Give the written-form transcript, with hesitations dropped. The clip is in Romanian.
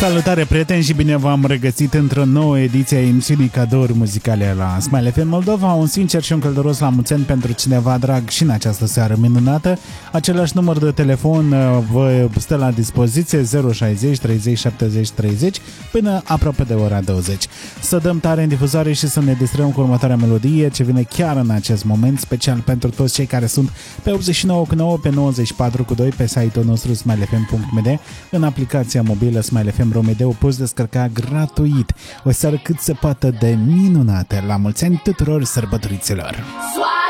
Salutare, prieteni, și bine v-am regăsit într-o nouă ediție a emisiunii Cadouri Muzicale la Smile FM Moldova. Un sincer și un călduros la mulți ani pentru cineva drag și în această seară minunată. Același număr de telefon vă stă la dispoziție, 060 30 70 30, până aproape de ora 20. Să dăm tare în difuzare și să ne distrăm cu următoarea melodie ce vine chiar în acest moment, special pentru toți cei care sunt pe 89.9, pe 94.2, pe site-ul nostru smilefm.md, în aplicația mobilă Smile FM Romeo, poți descărca gratuit. O seară cât se poate de minunată. La mulți ani tuturor sărbătoriților!